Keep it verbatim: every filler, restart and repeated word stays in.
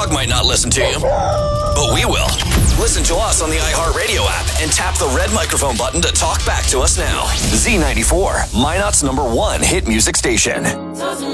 dog might not listen to you, but we will. Listen to us on the iHeartRadio app and tap the red microphone button to talk back to us now. Z ninety-four, Minot's number one hit music station.